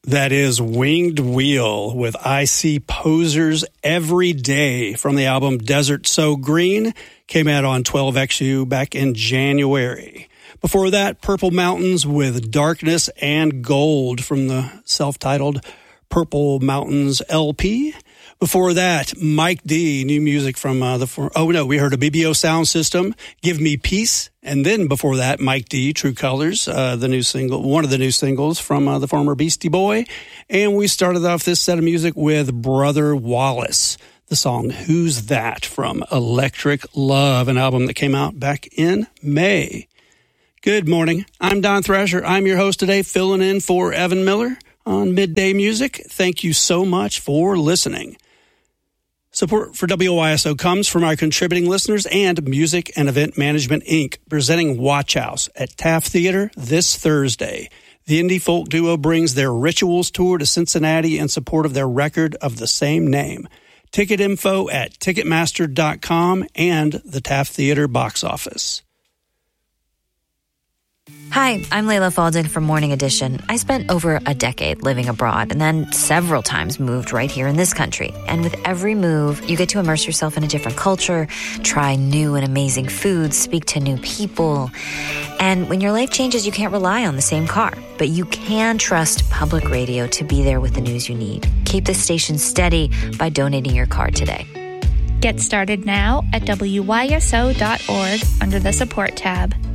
That is Winged Wheel with I See Posers Every Day from the album Desert So Green. Came out on 12XU back in January. Before that, Purple Mountains with Darkness and Gold from the self-titled Purple Mountains LP. Before that, Mike D, new music from we heard a BBO Sound System, Give Me Peace. And then before that, Mike D, True Colors, the new single, one of the new singles from the former Beastie Boy. And we started off this set of music with Brother Wallace, the song Who's That from Electric Love, an album that came out back in May. Good morning. I'm Don Thrasher. I'm your host today, filling in for Evan Miller on Midday Music. Thank you so much for listening. Support for WYSO comes from our contributing listeners and Music and Event Management, Inc., presenting Watch House at Taft Theater this Thursday. The indie folk duo brings their Rituals tour to Cincinnati in support of their record of the same name. Ticket info at Ticketmaster.com and the Taft Theater box office. Hi, I'm Layla Falden from Morning Edition. I spent over a decade living abroad and then several times moved right here in this country. And with every move, you get to immerse yourself in a different culture, try new and amazing foods, speak to new people. And when your life changes, you can't rely on the same car, but you can trust public radio to be there with the news you need. Keep the station steady by donating your car today. Get started now at WYSO.org under the Support tab.